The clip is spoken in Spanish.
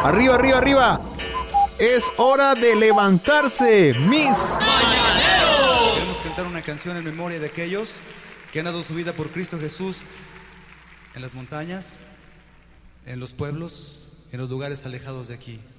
Arriba, arriba, arriba. Es hora de levantarse, mis mañaneros. Queremos cantar una canción en memoria de aquellos que han dado su vida por Cristo Jesús en las montañas, en los pueblos, en los lugares alejados de aquí.